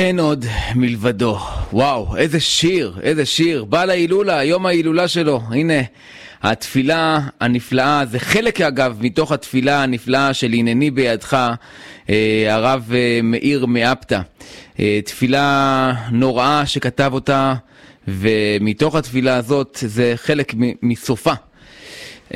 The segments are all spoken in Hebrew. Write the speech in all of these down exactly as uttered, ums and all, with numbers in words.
אין עוד מלבדו. וואו, איזה שיר, איזה שיר. בא להילולה, יום ההילולה שלו. הנה, התפילה הנפלאה, זה חלק אגב מתוך התפילה הנפלאה של הנני בידך, אה, הרב אה, מאיר מאפתא. אה, תפילה נוראה שכתב אותה, ומתוך התפילה הזאת זה חלק מ- מסופה. אה,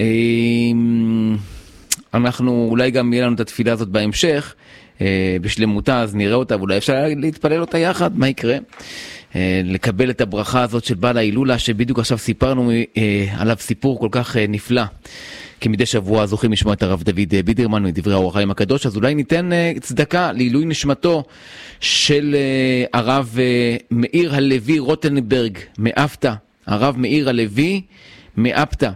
אנחנו, אולי גם יהיה לנו את התפילה הזאת בהמשך, בשלמותה, אז נראה אותה, ואולי אפשר להתפלל אותה יחד, מה יקרה? לקבל את הברכה הזאת של בעל ההילולה, שבדיוק עכשיו סיפרנו עליו סיפור כל כך נפלא, כי מדי שבוע זוכים לשמוע את הרב דוד בידרמן מדברי האור החיים הקדוש, אז אולי ניתן צדקה לעילוי נשמתו של הרב מאיר הלוי רוטנברג מאפתא, הרב מאיר הלוי מאפתא,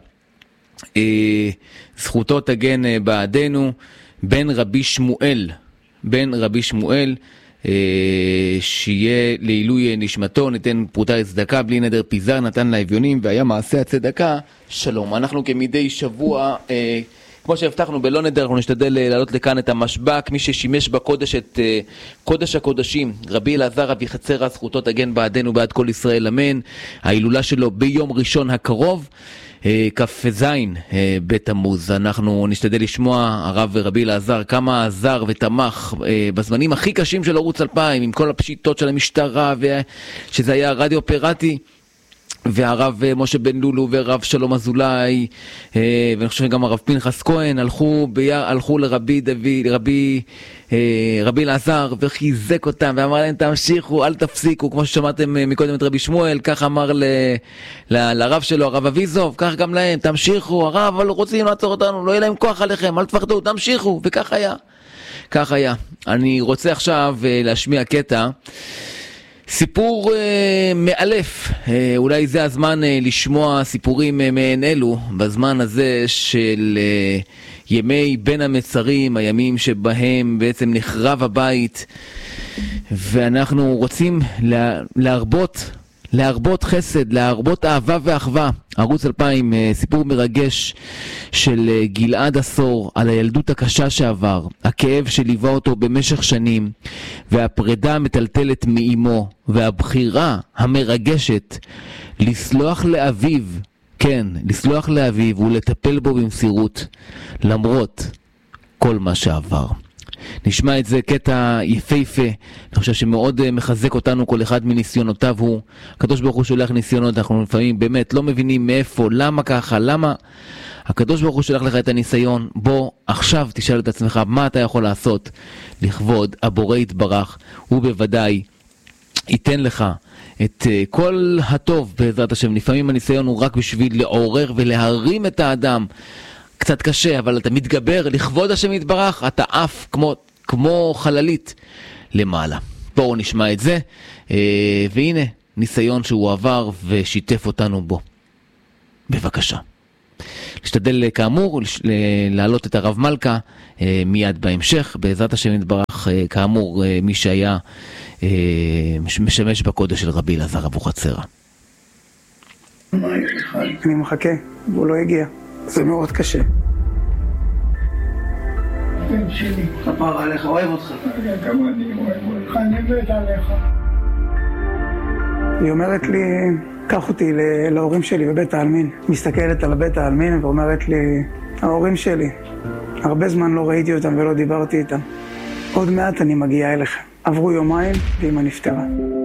זכותו תגן בעדנו, בן רבי שמואל, בן רבי שמואל, אה, שיהיה לעילוי נשמתו, ניתן פרוטה לצדקה, בלי נדר פיזר נתן לאביונים, והיה מעשה הצדקה, שלום. אנחנו כמדי שבוע, אה, כמו שהבטחנו בלא נדר, אנחנו נשתדל להעלות לכאן את המשבק, מי ששימש בקודש את אה, קודש הקודשים, רבי אלעזר אביחצרא, זכותו תגן בעדנו בעד כל ישראל, אמן. ההילולה שלו ביום ראשון הקרוב, כ"ז בית תמוז. אנחנו נשתדל לשמוע הרב רבי אלעזר כמה עזר ותמך בזמנים הכי קשים של ערוץ אלפיים, עם כל הפשיטות של המשטרה, שזה היה רדיו פיראטי, והרב משה בן לולו ורב שלום אזולאי, ואני חושב שגם הרב פנחס כהן, הלכו, ביר, הלכו לרבי דוד, לרבי רבי אלעזר, וחיזק אותם, ואמר להם תמשיכו, אל תפסיקו, כמו ששמעתם מקודם את רבי שמואל, כך אמר ל, ל, לרב שלו, הרב אביזוב, כך גם להם, תמשיכו, הרב, אבל רוצים לעצור אותנו, לא יהיה להם כוח עליכם, אל תפחדו, תמשיכו, וכך היה, כך היה. אני רוצה עכשיו להשמיע קטע, סיפור אה, מאלף, אה, אולי זה הזמן אה, לשמוע סיפורים אה, מעין אלו, בזמן הזה של אה, ימי בין המצרים, הימים שבהם בעצם נחרב הבית, ואנחנו רוצים לה, להרבות, להרבות חסד, להרבות אהבה ואחווה. ערוץ אלפיים, סיפור מרגש של גלעד עשור על הילדות הקשה שעבר, הכאב שליווה אותו במשך שנים, והפרידה המטלטלת מאימו, והבחירה המרגשת לסלוח לאביו, כן, לסלוח לאביו ולטפל בו במסירות, למרות כל מה שעבר. נשמע את זה קטע יפהפה, אני חושב שמאוד מחזק אותנו, כל אחד מניסיונותיו הוא, הקדוש ברוך הוא שולח ניסיונות, אנחנו לפעמים באמת לא מבינים מאיפה, למה ככה, למה, הקדוש ברוך הוא שולח לך את הניסיון, בוא עכשיו תשאל את עצמך מה אתה יכול לעשות לכבוד הבורא יתברך, הוא בוודאי ייתן לך את כל הטוב בעזרת השם. לפעמים הניסיון הוא רק בשביל לעורר ולהרים את האדם, קצת קשה, אבל אתה מתגבר לכבוד השם יתברך, אתה עף כמו, כמו חללית למעלה. בואו נשמע את זה, והנה ניסיון שהוא עבר ושיתף אותנו בו. בבקשה. להשתדל כאמור להעלות את הרב מלכה מיד בהמשך, בעזרת השם יתברך, כאמור מי שהיה משמש בקודש של רבי אלעזר אביחצרא. אני מחכה, והוא לא הגיע. זה מאוד קשה. בן שלי. כפר עליך, אוהב אותך. גם אני אוהב אותך, אני מת עליך. היא אומרת לי, קח אותי להורים שלי בבית העלמין. מסתכלת על בית העלמין ואומרת לי, ההורים שלי, הרבה זמן לא ראיתי אותם ולא דיברתי איתם. עוד מעט אני מגיעה אליך. עברו יומיים ואמא נפטרה.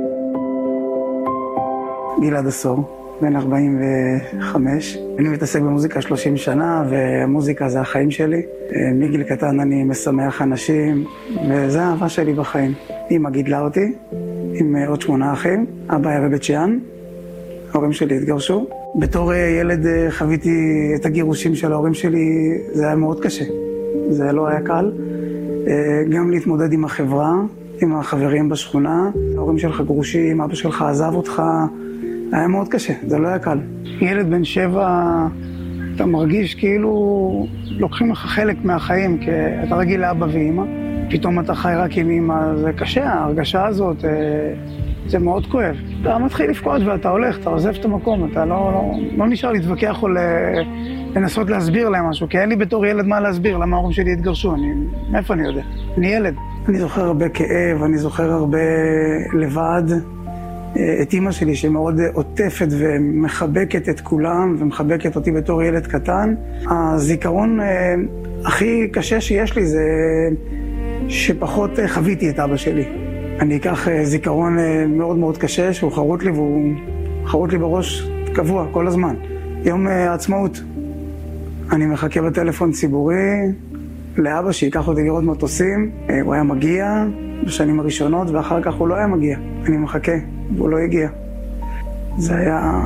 גלעד עשור. בן ארבעים וחמש. אני מתעסק במוזיקה שלושים שנה, והמוזיקה זה החיים שלי. מגיל קטן אני משמח אנשים, וזה האהבה שלי בחיים. אמא גידלה אותי, עם עוד שמונה אחים, אבא היה בבית שאן, ההורים שלי התגרשו. בתור ילד חוויתי את הגירושים של ההורים שלי, זה היה מאוד קשה. זה לא היה קל. גם להתמודד עם החברה, עם החברים בשכונה, ההורים שלך גרושים, אבא שלך עזב אותך, היה מאוד קשה, זה לא היה קל. ילד בן שבע, אתה מרגיש כאילו לוקחים לך חלק מהחיים, כי אתה רגיל לאבא ואמא, פתאום אתה חי רק עם אמא, זה קשה, ההרגשה הזאת, זה מאוד כואב. אתה מתחיל לפקוד ואתה הולך, אתה עוזב את המקום, אתה לא, לא, לא נשאר להתווכח או לנסות להסביר להם משהו, כי אין לי בתור ילד מה להסביר, למה ההורים שלי התגרשו, אני, מאיפה אני יודע? אני ילד. אני זוכר הרבה כאב, אני זוכר הרבה לבד. את אמא שלי שמאוד עוטפת ומחבקת את כולם, ומחבקת אותי בתור ילד קטן. הזיכרון הכי קשה שיש לי זה שפחות חוויתי את אבא שלי. אני אקח זיכרון מאוד מאוד קשה, שהוא חרוט לי, והוא חרוט לי בראש קבוע כל הזמן. יום העצמאות. אני מחכה בטלפון ציבורי לאבא שיקח אותי לראות מטוסים. הוא היה מגיע בשנים הראשונות, ואחר כך הוא לא היה מגיע. אני מחכה, והוא לא הגיע. זה היה...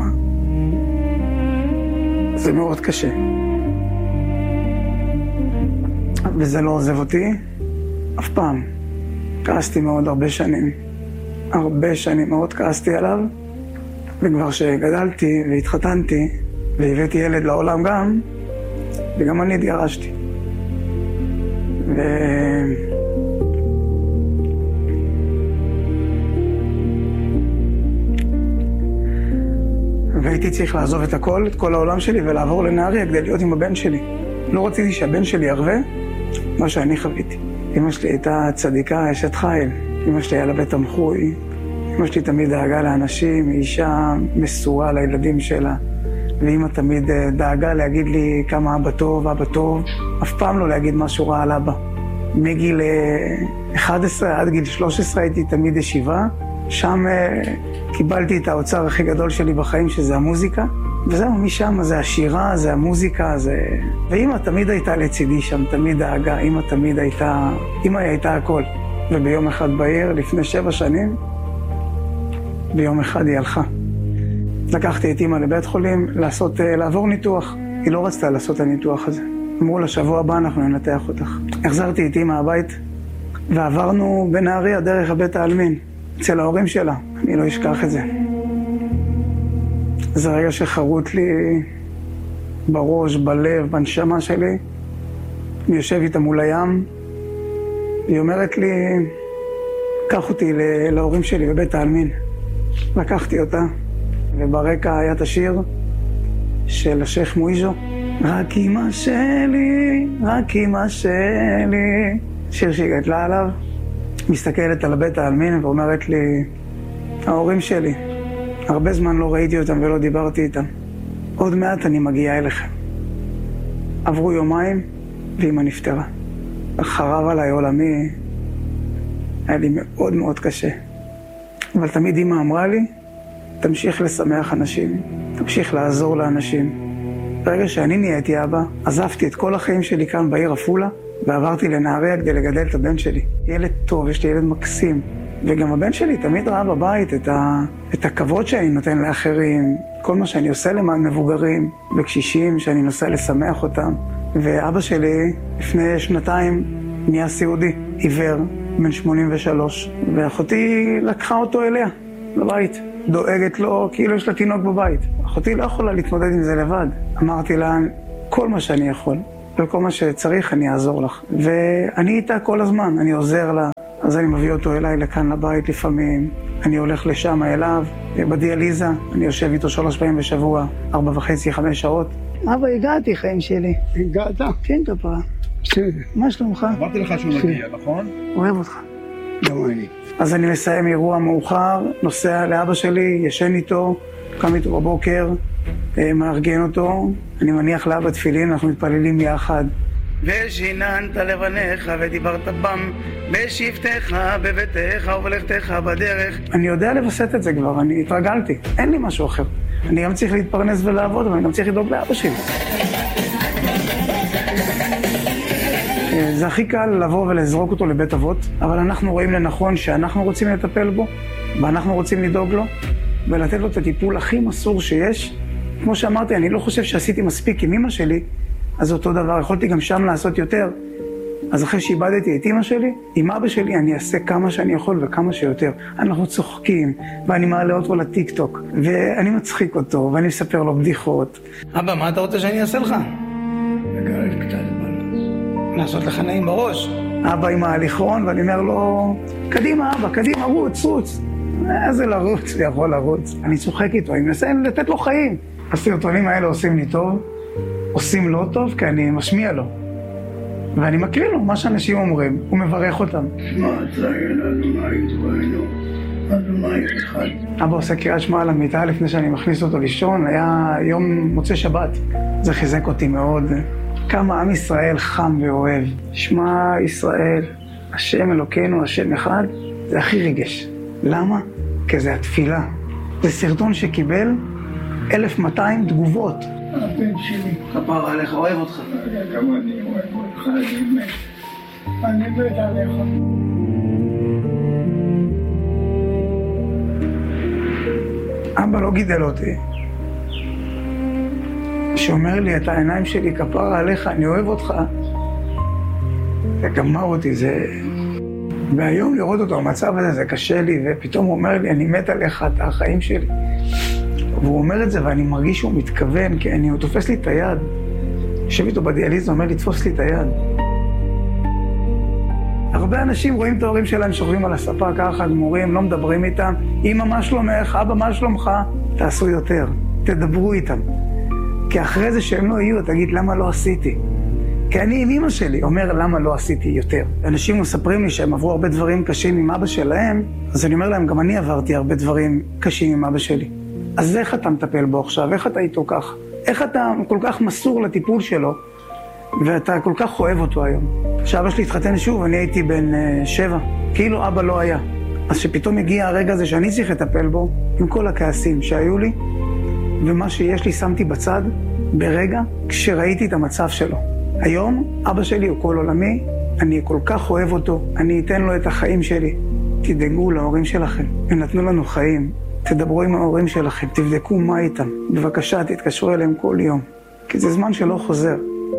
זה מאוד קשה. וזה לא עוזב אותי אף פעם. כעסתי מאוד הרבה שנים. הרבה שנים מאוד כעסתי עליו. וכבר שגדלתי והתחתנתי, והבאתי ילד לעולם גם, וגם אני התגרשתי. ו... והייתי צריך לעזוב את הכל, את כל העולם שלי, ולעבור לנהריה כדי להיות עם הבן שלי. לא רציתי שהבן שלי ירווה מה שאני חוויתי. אמא שלי הייתה צדיקה, אשת חיל. אמא שלי היה לה בית תמחוי. אמא שלי תמיד דאגה לאנשים, היא אישה מסורה לילדים שלה. ואמא תמיד דאגה להגיד לי כמה אבא טוב, אבא טוב. אף פעם לא להגיד משהו רע על אבא. מגיל אחת עשרה עד גיל שלוש עשרה הייתי תמיד ישיבה. שם קיבלתי את האוצר הכי גדול שלי בחיים, שזה המוזיקה. וזהו, משם זה השירה, זה המוזיקה, זה... ואמא תמיד הייתה לצידי שם, תמיד דאגה. אמא תמיד הייתה... אמא הייתה הכל. וביום אחד בעיר, לפני שבע שנים, ביום אחד היא הלכה. לקחתי את אמא לבית חולים לעשות, לעבור ניתוח. היא לא רצתה לעשות את הניתוח הזה. אמרו לה, שבוע הבא אנחנו ננתח אותך. החזרתי את אמא הבית, ועברנו בנהריה דרך הבית העלמין, אצל ההורים שלה. אני לא אשכח את זה. זה רגע שחרוט לי בראש, בלב, בנשמה שלי. אני יושב איתה מול הים, היא אומרת לי, קח אותי להורים שלי בבית העלמין. לקחתי אותה, וברקע היה את השיר של השייך מויז'ו. רק אמא שלי, רק אמא שלי. שיר שהיא גדלה עליו. מסתכלת על הבית העלמין ואומרת לי, ההורים שלי, הרבה זמן לא ראיתי אותם ולא דיברתי איתם. עוד מעט אני מגיעה אליכם. עברו יומיים ואמא נפטרה. חרב עליי עולמי, היה לי מאוד מאוד קשה. אבל תמיד אמא אמרה לי, תמשיך לשמח אנשים, תמשיך לעזור לאנשים. ברגע שאני נהייתי אבא, עזבתי את כל החיים שלי כאן בעיר עפולה, ועברתי לנהריה כדי לגדל את הבן שלי. ילד טוב, יש לי ילד מקסים. וגם הבן שלי תמיד ראה בבית את, ה... את הכבוד שאני נותן לאחרים, כל מה שאני עושה למען מבוגרים וקשישים, שאני נוסע לשמח אותם. ואבא שלי לפני שנתיים נהיה סיעודי, עיוור, בן שמונים ושלוש, ואחותי לקחה אותו אליה, לבית. דואגת לו כאילו יש לה תינוק בבית. אחותי לא יכולה להתמודד עם זה לבד. אמרתי לה, כל מה שאני יכול, וכל מה שצריך אני אעזור לך. ואני איתה כל הזמן, אני עוזר לה. אז אני מביא אותו אליי לכאן לבית לפעמים, אני הולך לשם אליו, בדיאליזה, אני יושב איתו שלוש פעמים בשבוע, ארבע וחצי, חמש שעות. אבא, הגעתי, חיים שלי. הגעת? כן, כפרה. בסדר. מה שלומך? אמרתי לך שהוא מגיע, נכון? אוהב אותך. גם אני. אז אני מסיים אירוע מאוחר, נוסע לאבא שלי, ישן איתו, קם איתו בבוקר, מארגן אותו, אני מניח לאבא תפילין, אנחנו מתפללים יחד. ושיננת לבניך ודיברת בם בשבתך בביתך ובלכתך בדרך. אני יודע לבסט את זה כבר, אני התרגלתי, אין לי משהו אחר. אני גם צריך להתפרנס ולעבוד, אבל אני גם צריך לדאוג לאבא שלי. זה הכי קל לבוא ולזרוק אותו לבית אבות, אבל אנחנו רואים לנכון שאנחנו רוצים לטפל בו, ואנחנו רוצים לדאוג לו, ולתת לו את הטיפול הכי מסור שיש. כמו שאמרתי, אני לא חושב שעשיתי מספיק עם אמא שלי, אז אותו דבר, יכולתי גם שם לעשות יותר. אז אחרי שאיבדתי את אמא שלי, עם אבא שלי אני אעשה כמה שאני יכול וכמה שיותר. אנחנו צוחקים, ואני מעלה אותו לטיק טוק, ואני מצחיק אותו, ואני מספר לו בדיחות. אבא, מה אתה רוצה שאני אעשה לך? לגרש קצת בנו. לעשות לך נעים בראש. אבא עם ההליכון, ואני אומר לו, קדימה אבא, קדימה, רוץ, רוץ. איזה לרוץ, יכול לרוץ. אני צוחק איתו, אני מנסה לתת לו חיים. הסרטונים האלה עושים לי טוב. עושים לא טוב כי אני משמיע לו. ואני מקריא לו מה שאנשים אומרים, הוא מברך אותם. שמע ישראל אדוני יתברך, אדוני אחד. אבא עושה קריאת שמע על המיטה לפני שאני מכניס אותו לישון, היה יום מוצא שבת. זה חיזק אותי מאוד. כמה עם ישראל חם ואוהב. שמע ישראל, השם אלוקינו, השם אחד, זה הכי רגש. למה? כי זה התפילה. זה סרטון שקיבל אלף מאתיים תגובות. הבן שלי. כפר עליך, אוהב אותך. גם אני אוהב אותך, אני מת. אני מת עליך. אבא לא גידל אותי. שאומר לי, את העיניים שלי, כפר עליך, אני אוהב אותך. זה גמר אותי, זה... והיום לראות אותו, המצב הזה, זה קשה לי, ופתאום הוא אומר לי, אני מת עליך, אתה החיים שלי. והוא אומר את זה, ואני מרגיש שהוא מתכוון, כי אני, הוא תופס לי את היד. יושב איתו בדיאליזה, הוא אומר לי, תפוס לי את היד. הרבה אנשים רואים את ההורים שלהם, שוכבים על הספה ככה, גמורים, לא מדברים איתם. אמא, מה שלומך? אבא, מה שלומך? תעשו יותר, תדברו איתם. כי אחרי זה שהם לא יהיו, תגיד, למה לא עשיתי? כי אני עם אמא שלי אומר, למה לא עשיתי יותר? אנשים מספרים לי שהם עברו הרבה דברים קשים עם אבא שלהם, אז אני אומר להם, גם אני עברתי הרבה דברים קשים עם אבא שלי. אז איך אתה מטפל בו עכשיו? איך אתה איתו כך? איך אתה כל כך מסור לטיפול שלו, ואתה כל כך אוהב אותו היום? כשאבא שלי התחתן שוב, אני הייתי בן uh, שבע, כאילו אבא לא היה. אז שפתאום הגיע הרגע הזה שאני צריך לטפל בו, עם כל הכעסים שהיו לי, ומה שיש לי שמתי בצד, ברגע כשראיתי את המצב שלו. היום אבא שלי הוא כל עולמי, אני כל כך אוהב אותו, אני אתן לו את החיים שלי. תדאגו להורים שלכם, הם נתנו לנו חיים. תדברו עם ההורים שלכם, תבדקו מה איתם. בבקשה, תתקשרו אליהם כל יום, כי זה זמן שלא חוזר.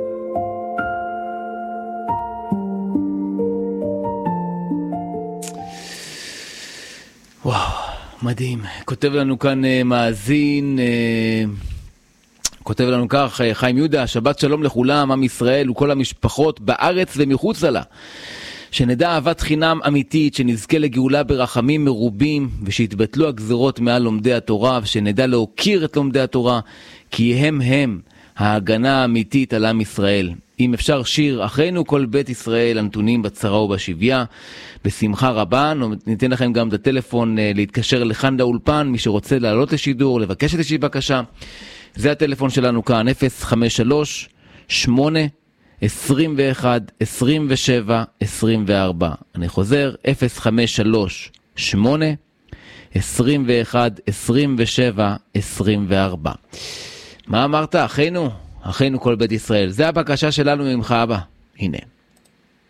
וואו, מדהים. כותב לנו כאן uh, מאזין, uh, כותב לנו כך, חיים יהודה, שבת שלום לכולם, עם ישראל וכל המשפחות בארץ ומחוץ לה. שנדע אהבת חינם אמיתית, שנזכה לגאולה ברחמים מרובים, ושיתבטלו הגזרות מעל לומדי התורה, ושנדע להוקיר את לומדי התורה, כי הם הם ההגנה האמיתית על עם ישראל. אם אפשר שיר, אחינו כל בית ישראל הנתונים בצרה ובשביה, בשמחה רבה. ניתן לכם גם את הטלפון להתקשר לכאן לאולפן, מי שרוצה לעלות לשידור, לבקש את איזושהי בקשה. זה הטלפון שלנו כאן, אפס חמש שלוש שמונה עשרים ואחת עשרים ושבע עשרים וארבע. אני חוזר, אפס חמש שלוש שמונה עשרים ואחת עשרים ושבע עשרים וארבע. מה אמרת? אחינו, אחינו כל בית ישראל. זה הבקשה שלנו ממך, אבא. הנה.